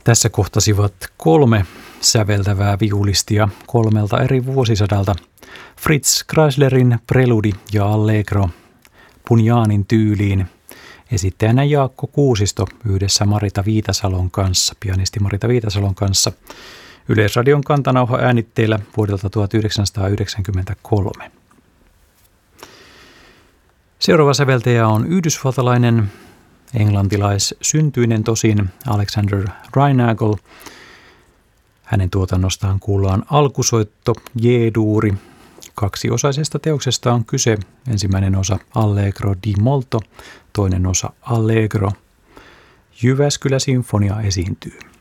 Tässä kohtasivat 3 säveltävää viulistia 3 eri vuosisadalta. Fritz Kreislerin Preludi ja Allegro Punjanin tyyliin. Esittäjänä Jaakko Kuusisto yhdessä Marita Viitasalon kanssa, pianisti Marita Viitasalon kanssa. Yleisradion kantanauha äänitteillä vuodelta 1993. Seuraava säveltäjä on yhdysvaltalainen, englantilaissyntyinen tosin Alexander Reinagel. Hänen tuotannostaan kuullaan alkusoitto G-duuri. 2-osaisesta teoksesta on kyse. Ensimmäinen osa Allegro di molto, toinen osa Allegro. Jyväskylä Sinfonia esiintyy.